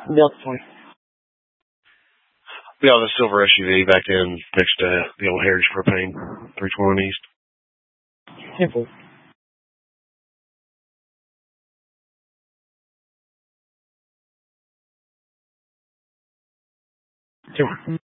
Delta 20. Yeah, the silver SUV back in next to the old Heritage Propane 321 East. 10-4. Two.